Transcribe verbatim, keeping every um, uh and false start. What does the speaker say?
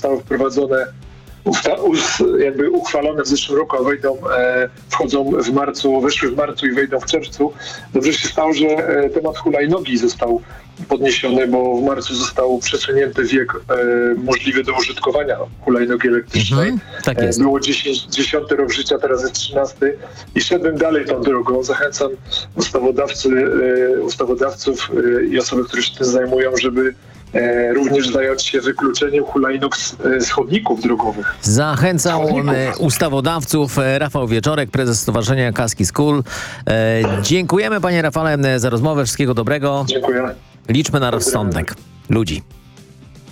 zostały wprowadzone, usta, us, jakby uchwalone w zeszłym roku, a wejdą, e, wchodzą w marcu, weszły w marcu i wejdą w czerwcu. Dobrze się stało, że e, temat hulajnogi został podniesiony, bo w marcu został przesunięty wiek e, możliwy do użytkowania hulajnogi elektrycznej. Mhm, tak jest. E, było dziesięć, dziesiąty rok życia, teraz jest trzynasty i szedłem dalej tą drogą. Zachęcam ustawodawcy, e, ustawodawców e, i osoby, które się tym zajmują, żeby e, również zająć się wykluczeniem hulajnóg z, e, z chodników drogowych. Zachęcał Chodników. e, ustawodawców e, Rafał Wieczorek, prezes Stowarzyszenia Kaski School. E, dziękujemy panie Rafale za rozmowę. Wszystkiego dobrego. Dziękuję. Liczmy na rozsądek ludzi.